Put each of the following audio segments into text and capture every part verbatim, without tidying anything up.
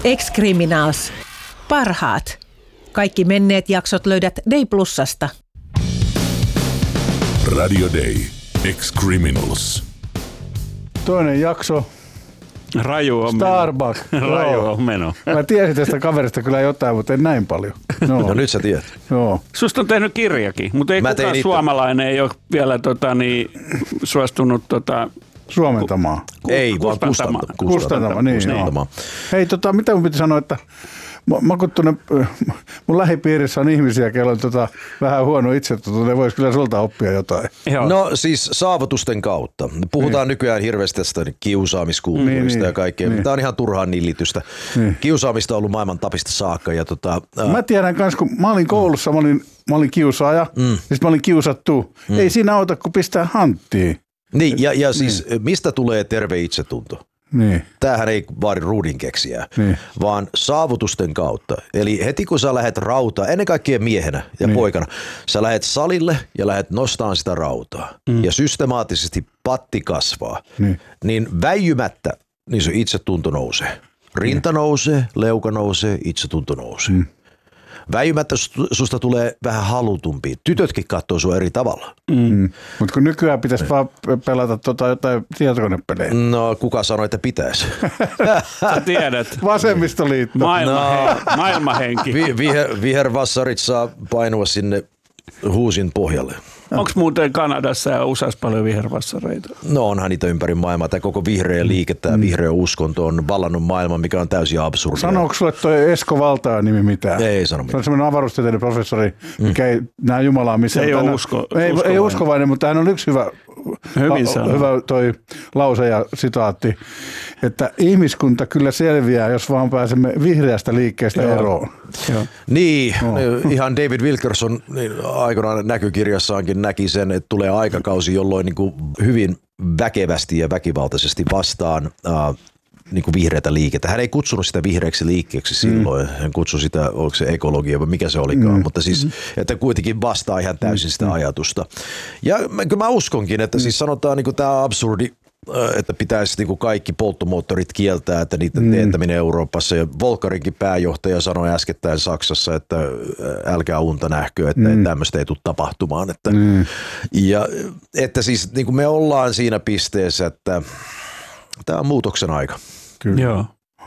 Ex-Criminals. Parhaat. Kaikki menneet jaksot löydät Day Plusasta. Radio Day. Ex-Criminals. Toinen jakso. Raju on Starbucks. meno. Raju on meno. Mä tiesin tästä kaverista kyllä jotain, mutta en näin paljon. No, no nyt sä tiedät. Joo. Susta on tehnyt kirjakin, mutta ei Mä kukaan suomalainen ei ole vielä tota, niin, suostunut tota, suomentamaan. Ku, ei, vaan kustantamaan. Kustantamaan, niin kustantamaan. Hei, tota, mitä mun piti sanoa, että mä kun tuonne, mun lähipiirissä on ihmisiä, kello on tota, vähän huono itsetunto, ne vois kyllä sulta oppia jotain. Joo. No siis saavutusten kautta. Puhutaan niin. nykyään hirveästi tästä kiusaamiskulttuurista niin, ja kaikkea. Niin. Tämä on ihan turhaan nillitystä. Niin. Kiusaamista on ollut maailman tapista saakka. Ja tota, ää... Mä tiedän kans, kun mä olin koulussa, mä olin, mä olin kiusaaja, mm. ja sitten mä olin kiusattu. Mm. Ei siinä auta, kun pistää hanttiin. Niin, ja, ja siis niin. mistä tulee terve itsetunto? Niin. Tämähän ei vaadi ruudin keksiä, niin. vaan saavutusten kautta. Eli heti kun sä lähet rautaa, ennen kaikkea miehenä ja niin. poikana, sä lähet salille ja lähet nostamaan sitä rautaa mm. ja systemaattisesti patti kasvaa, niin, niin väijymättä niin se itsetunto nousee. Rinta niin. nousee, leuka nousee, itsetunto nousee. Mm. Väijymättä susta tulee vähän halutumpi. Tytötkin katsoo sua eri tavalla. Mm. Mm. Mutta kun nykyään pitäisi vaan pelata tota jotain tietokonepelejä. No kuka sanoi, että pitäisi? Sä tiedät. Vasemmistoliitto. Maailmahenki. No, Maailmahenki. Vi, viher, vihervassarit saa painua sinne huusin pohjalle. Onko muuten Kanadassa ja U S A:ssa paljon vihervassareita? No onhan niitä ympäri maailmaa. Tämä koko vihreä liike, tämä mm. vihreä uskonto on vallannut maailman, mikä on täysin absurdia. Sanooko sulle toi Esko Valtaa nimi mitään? Ei sano mitään. Se on semmoinen avaruustieteiden professori, mikä mm. ei näe Jumalaa missään. Ei ole usko, ei, uskovainen. ei uskovainen, mutta hän on yksi hyvä, la, hyvä toi lause ja sitaatti, että ihmiskunta kyllä selviää, jos vaan pääsemme vihreästä liikkeestä Joo. eroon. Joo. Niin, oh. ihan David Wilkerson niin aikanaan näkykirjassaankin näki sen, että tulee aikakausi, jolloin niin kuin hyvin väkevästi ja väkivaltaisesti vastaan äh, niin kuin vihreätä liikettä. Hän ei kutsunut sitä vihreäksi liikkeeksi silloin. Mm. Hän kutsui sitä, oliko se ekologia vai mikä se olikaan, mm. mutta siis, että kuitenkin vastaa ihan täysin sitä ajatusta. Ja mä, mä uskonkin, että mm. siis sanotaan niin kuin tämä absurdi, että pitäisi niin kuin kaikki polttomoottorit kieltää, että niiden mm. teettäminen Euroopassa. Ja Volkarinkin pääjohtaja sanoi äskettäin Saksassa, että älkää unta nähkö, että mm. tämmöistä ei tule tapahtumaan. Että, mm. ja, että siis niin kuin me ollaan siinä pisteessä, että tämä on muutoksen aika. Kyllä. Joo.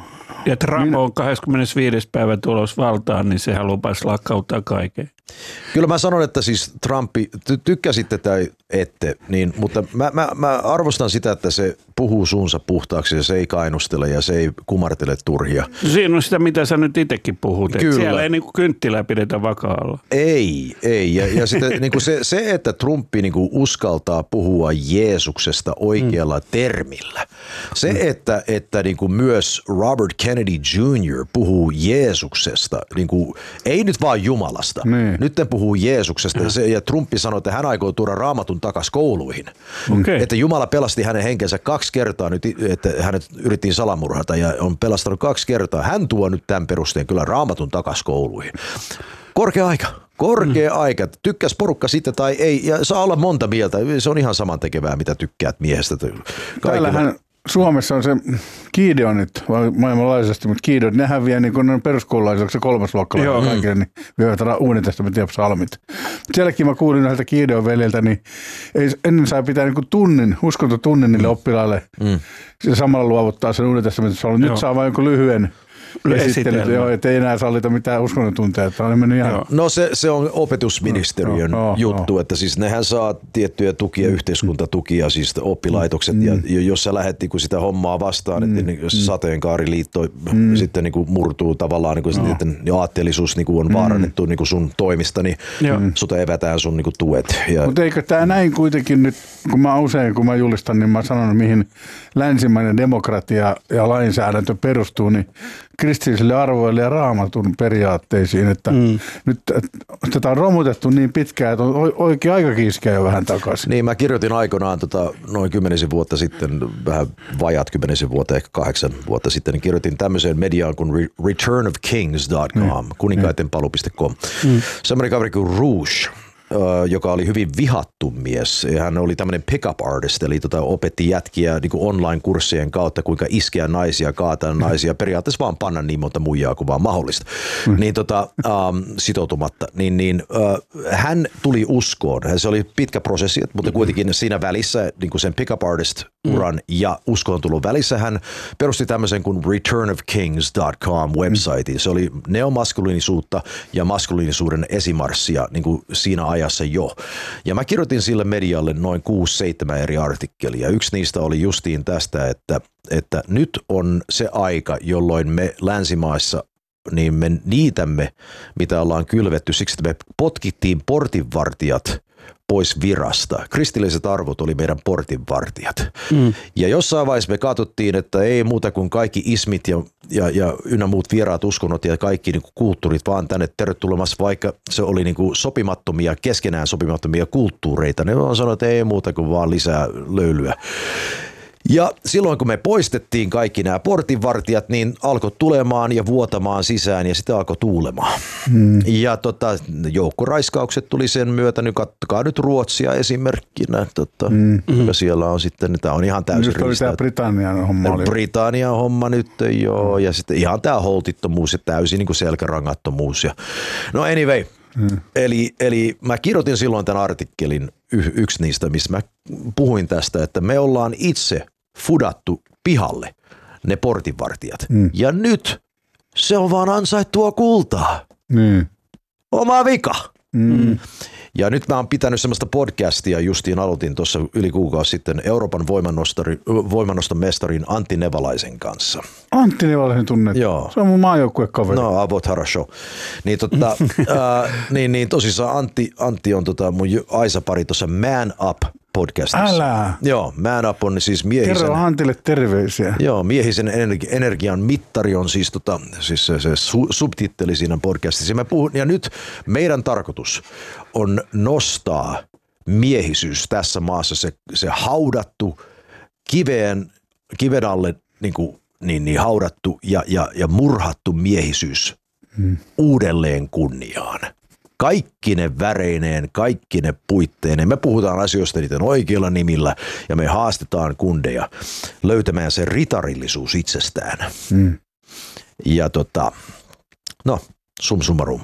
Ja Trump on kahdeskymmenesviides päivä tulos valtaan, niin sehän lupasi lakkauttaa kaiken. Kyllä mä sanon, että siis Trumpi, ty- tykkäsitte tai ette, niin, mutta mä, mä, mä arvostan sitä, että se puhuu suunsa puhtaaksi ja se ei kainustele ja se ei kumartele turhia. Siinä on sitä, mitä sä nyt itsekin puhut. Kyllä. Siellä ei niinku kynttilää pidetä vakaalla. Ei, ei. Ja, ja sitten niinku se, se, että Trumpi niinku uskaltaa puhua Jeesuksesta oikealla mm. termillä. Se, mm. että, että niinku myös Robert Kennedy junior puhuu Jeesuksesta, niinku, ei nyt vaan Jumalasta. Mm. Nyt puhuu Jeesuksesta ja, se, ja Trumpi sanoi, että hän aikoo tuoda Raamatun takaisin kouluihin. Okay. Että Jumala pelasti hänen henkensä kaksi kertaa nyt, että hänet yritettiin salamurhata ja on pelastanut kaksi kertaa. Hän tuo nyt tämän perusteen kyllä Raamatun takaisin kouluihin. Korkea aika. Korkea mm. aika. Tykkäs porukka sitä tai ei. Ja saa olla monta mieltä. Se on ihan samantekevää, mitä tykkäät miehestä. Täällähän Suomessa on se Gideonit maailmanlaajuisesti, mutta Gideonit, nehän vie niin kuin peruskoululaisiksi se kolmasluokkalaisille kaikille, niin vievät Uuden testamentin ja psalmit. Sielläkin mä kuulin näiltä Gideon veljeltä, niin ei, ennen sai pitää niin kuin tunnin, uskontotunnin niille oppilaille. Mm. Ja samalla luovuttaa sen Uuden testamentin psalmin. Nyt saa vain jonkun lyhyen esittelyt, joo, ettei enää sallita mitään uskonnontunteja. Ihan... No se, se on opetusministeriön no, no, juttu, no. Että siis nehän saa tiettyjä tukia, yhteiskuntatukia, siis oppilaitokset, mm. ja jos sä lähdet niin sitä hommaa vastaan, mm. että niin, jos sateenkaariliitto mm. sitten niin kuin murtuu tavallaan, niin kuin no. sitten aatteellisuus niin kuin on vaarannettu niin kuin sun toimista, niin mm. sut evätään sun niin kuin tuet. Ja... Mutta eikö tämä näin kuitenkin nyt, kun mä usein, kun mä julistan, niin mä sanon, mihin länsimainen demokratia ja lainsäädäntö perustuu, niin kristillisille arvoille ja Raamatun periaatteisiin, että mm. nyt tätä on romutettu niin pitkään, että on oikein aikakin iskeä jo vähän takaisin. Niin, mä kirjoitin aikoinaan tota, noin kymmenisen vuotta sitten, vähän vajat kymmenisen vuotta, ehkä kahdeksan vuotta sitten, niin kirjoitin tämmöiseen mediaan kuin return of kings dot com, mm. kuninkaitenpalu piste com. Mm. Semmoinen kaveri kuin Rouge, joka oli hyvin vihattu mies. Hän oli tämmöinen pick-up artist, eli tota, opetti jätkiä niin kuin online-kurssien kautta, kuinka iskeä naisia, kaataa naisia, periaatteessa vaan panna niin monta muijaa kuin vaan mahdollista. Mm. Niin tota, ähm, sitoutumatta. Niin, niin, äh, hän tuli uskoon. Se oli pitkä prosessi, mutta kuitenkin siinä välissä, niin kuin sen pick-up artist-uran mm. ja uskoon välissä, hän perusti tämmöisen kuin return of kings dot com website. Se oli neomaskuliinisuutta ja maskuliinisuuden esimarssia niin kuin siinä ajassa jo. Ja mä kirjoitin sille medialle noin kuusi seitsemän eri artikkelia. Yksi niistä oli justiin tästä, että, että nyt on se aika, jolloin me länsimaissa niin me niitämme, mitä ollaan kylvetty, siksi että me potkittiin portinvartijat pois virasta. Kristilliset arvot oli meidän portinvartijat. Mm. Ja jossain vaiheessa me katsottiin, että ei muuta kuin kaikki ismit ja, ja, ja ynnä muut vieraat uskonnot ja kaikki niin kuin kulttuurit vaan tänne tervetulemassa, vaikka se oli niin kuin sopimattomia, keskenään sopimattomia kulttuureita. Ne vaan sanoivat, että ei muuta kuin vaan lisää löylyä. Ja silloin kun me poistettiin kaikki nämä portinvartijat, niin alkoi tulemaan ja vuotamaan sisään ja sitä alkoi tuulemaan. Hmm. Ja tota, joukkoraiskaukset tuli sen myötä, nyt katsokaa nyt Ruotsia esimerkkinä, tota, hmm. joka siellä on sitten, tämä on ihan täysin rivistä. Nyt oli tämä Britannian homma. Oli. Britannian homma nyt, joo, hmm. ja sitten ihan tämä holtittomuus ja täysin niin kuin selkärangattomuus. Ja, no anyway. Hmm. Eli, eli mä kirjoitin silloin tämän artikkelin, y- yksi niistä, missä mä puhuin tästä, että me ollaan itse fudattu pihalle ne portinvartijat. Hmm. Ja nyt se on vaan ansaittua kultaa. Hmm. Oma vika. Hmm. Ja nyt mä oon pitänyt semmoista podcastia, justiin aloitin tuossa yli kuukausi sitten Euroopan voimannoston mestarin Antti Nevalaisen kanssa. Antti Nevalaisen tunnet? Joo. Se on mun maajoukkuekaveri. No, avot harasho. Niin, tota, äh, niin, niin tosissaan Antti, Antti on tota mun Aisa-pari tuossa Man Up podcastissa. Älä. Joo, Man Up on siis miehisen. Kerro Antille terveisiä. Joo, miehisen energi- energian mittari on siis, tota, siis se, se su- subtitteli siinä podcastissa. Mä puhun, ja nyt meidän tarkoitus on nostaa miehisyys tässä maassa, se, se haudattu kiveen, kiven alle niin kuin, niin, niin haudattu ja, ja, ja murhattu miehisyys hmm. uudelleen kunniaan. Kaikki ne väreineen, kaikki ne puitteineen. Me puhutaan asioista niiden oikeilla nimillä ja me haastetaan kundeja löytämään se ritarillisuus itsestään. Hmm. Ja tota, no, sum summarum.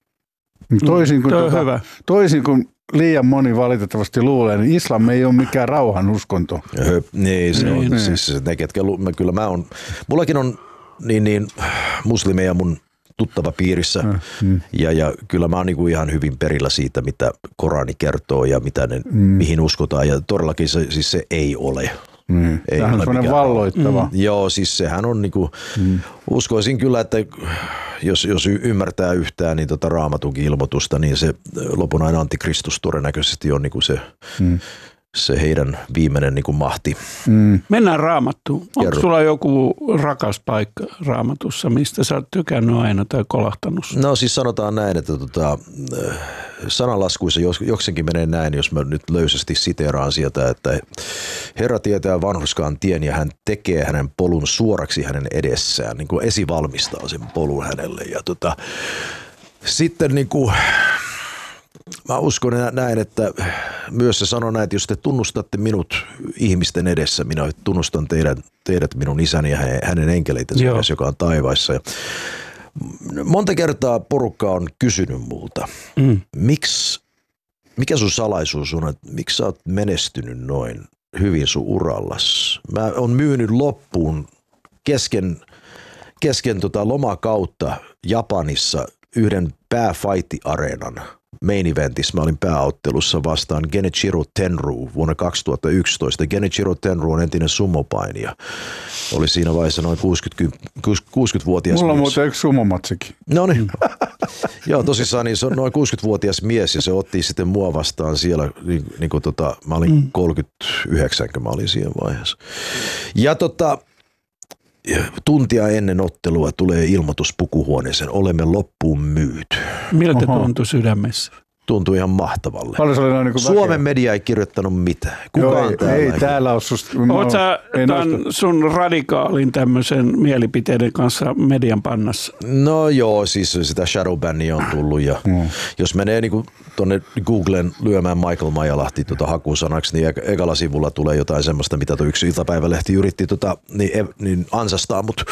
Toisin kuin, tuota, toisin kuin liian moni valitettavasti luulee, niin islam ei ole mikään rauhan uskonto. Höp, niin, se on. Niin. Siis ne, ketkä, kyllä mä on, mullakin on niin, niin, muslimeja mun tuttava piirissä mm. ja, ja kyllä mä oon niinku ihan hyvin perillä siitä, mitä Korani kertoo ja mitä ne, mm. mihin uskotaan ja todellakin se, siis se ei ole. Mm. Ei Tämähän on semmoinen valloittava. Mm. Joo, siis sehän on niinku, mm. uskoisin kyllä, että jos, jos ymmärtää yhtään niin tota Raamatunkin ilmoitusta, niin se lopunainen antikristus todennäköisesti on niinku se, mm. se heidän viimeinen niinku mahti. Mm. Mennään Raamattuun. Onko sulla joku rakas paikka Raamatussa, mistä sä oot tykännyt aina tai kolahtanut? No siis sanotaan näin, että tota, sananlaskuissa joksenkin menee näin, jos mä nyt löysästi siteeraan sieltä, että Herra tietää vanhurskaan tien ja hän tekee hänen polun suoraksi hänen edessään, niin kuin esivalmistaa sen polun hänelle. Ja tota, sitten niin kuin, mä uskon näin, että myös se sanoo näin, että jos te tunnustatte minut ihmisten edessä, minä tunnustan teidät, teidät minun isäni ja hänen enkeleitensä, joka on taivaissa. Ja monta kertaa porukka on kysynyt multa, mm. miksi, mikä sun salaisuus on, että miksi sä oot menestynyt noin hyvin sun urallas? Mä oon myynyt loppuun kesken, kesken tota lomakautta Japanissa yhden pääfighti-areenan main eventissä. Mä olin pääottelussa vastaan Genichiro Tenryu vuonna kaksituhattayksitoista. Genichiro Tenryu on entinen sumopainija. Oli siinä vaiheessa noin kuusikymmentävuotias Mulla on mies. muuten yksi sumomatsikin. No niin. Joo, tosissaan niin se on noin kuusikymmentävuotias mies ja se otti sitten mua vastaan siellä, niin, niin kuin tota, mä olin mm. kolmekymmentäyhdeksän, kun mä olin siinä vaiheessa. Ja tota, tuntia ennen ottelua tulee ilmoitus pukuhuoneeseen, olemme loppuun myyty. Miltä tuntui sydämessä? tuntui ihan mahtavalle. Paljon se oli noin niin kuin Suomen väkeä. media ei kirjoittanut mitään. Kukaan Joo, ei, täällä ei ei. täällä ole susta. Oletko sä tämän sun radikaalin tämmöisen mielipiteiden kanssa median pannassa? No joo, siis sitä shadowbannia on tullut ja mm. jos menee niinku tuonne Googlen lyömään Michael Maijalahti tota hakusanaksi, niin ekalla sivulla tulee jotain semmoista, mitä tuo yksi iltapäivälehti yritti tota, niin, niin ansastaa, mutta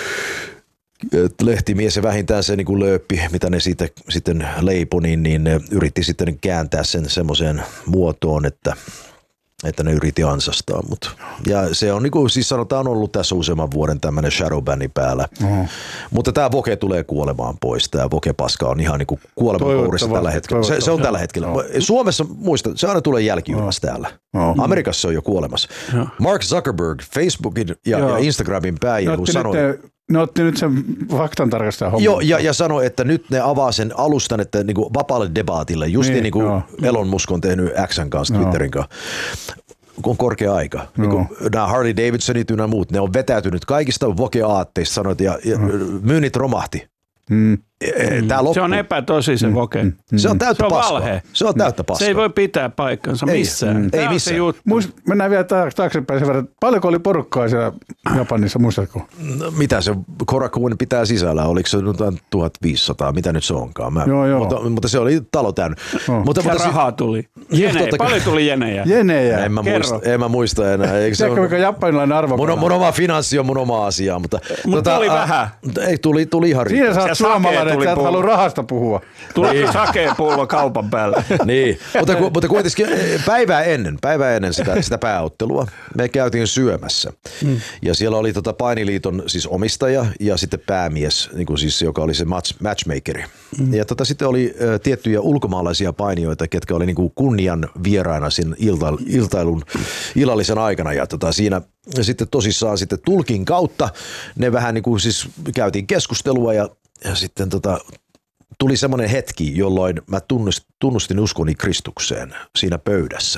lehtimies ja vähintään se niin lööppi, mitä ne siitä, sitten leipoi, niin, niin ne yritti sitten kääntää sen semmoiseen muotoon, että, että ne yritti ansastaa. Mut. Ja se on niin kuin siis sanotaan ollut tässä useamman vuoden tämmöinen shadowbanni päällä. Mm. Mutta tämä Voke tulee kuolemaan pois. Tämä Voke-paska on ihan niin kuin kuoleman kourissa tällä hetkellä. Se, se on tällä hetkellä. No. Suomessa muista, se aina tulee jälkijunassa no. täällä. No. Amerikassa se on jo kuolemassa. No. Mark Zuckerberg, Facebookin ja, ja Instagramin pääjehu sanoi... Ne otti nyt sen faktan tarkastaa hommaa. Joo, ja, ja sanoi, että nyt ne avaa sen alustan, että niinku vapaalle debaatille, just niin, niin kuin no. Elon Musk on tehnyt X:n kanssa, no. Twitterin kanssa. On korkea aika. No. Niin nämä Harley Davidsonit ja muut, ne on vetäytynyt kaikista Voke-aatteista, sanoit, ja, ja no. myynnit romahti. Mm. Tää se on epätosi se Voke. Mm. Se on täyttä se on paskaa. Valhe. Se on täyttä paskaa. Se ei voi pitää paikkansa ei. missään. Mm. Ei missään. Muist, mennään vielä taaksepäin sen verran. Paljonko oli porukkaa siellä Japanissa, muistatko? No, mitä se Korakuen pitää sisällä? Oliko se tuhatviisisataa? Mitä nyt se onkaan? Mä, joo, joo. Mutta, mutta se oli talo täynnä. Oh. Mutta, mutta rahaa si- tuli. Jenejä. Paljon tuli jenejä. Jenejä. En mä, muista, en mä muista enää. Tiedätkö, mikä japanilainen arvo? Mun, mun oma finanssi on mun oma asia. Mutta, mutta tota, tuli a, vähän. Ei, tuli, tuli ihan riittävästi. Siinä sä oot suomalainen, että sä et halua rahasta puhua. Tuli niin. Sakea pullo kaupan päälle. Niin, mutta, mutta kuitenkin päivää ennen, päivää ennen sitä, sitä pääottelua me käytiin syömässä. Mm. Ja siellä oli tota Painiliiton siis omistaja ja sitten päämies, niin kuin siis, joka oli se match, matchmakeri. Mm. Ja tota, sitten oli ä, tiettyjä ulkomaalaisia painijoita, ketkä oli niin kuin kunnian vieraina siinä ilta, iltailun illallisen aikana. Ja tota, siinä sitten tosissaan sitten tulkin kautta ne vähän niin kuin siis käytiin keskustelua ja, ja sitten tota, tuli semmoinen hetki, jolloin mä tunnustin, tunnustin uskoni Kristukseen siinä pöydässä.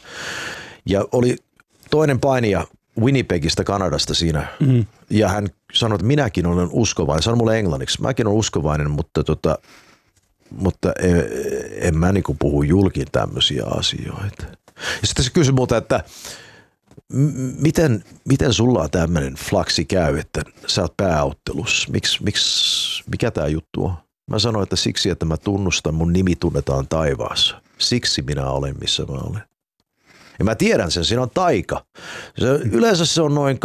Ja oli toinen painija Winnipegistä, Kanadasta siinä. Mm. Ja hän sanoi, että minäkin olen uskovainen. Sanoi mulle englanniksi. Mäkin olen uskovainen, mutta, tota, mutta en, en mä niinku puhu julkiin tämmöisiä asioita. Ja sitten se kysyi multa, että m- miten, miten sulla on tämmöinen flaksi käy, että sä oot pääottelussa. Miks, miks, mikä tää juttu on? Mä sanoin, että siksi, että mä tunnustan, mun nimi tunnetaan taivaassa. Siksi minä olen, missä mä olen. Ja mä tiedän sen, siinä on taika. Se, yleensä se on noin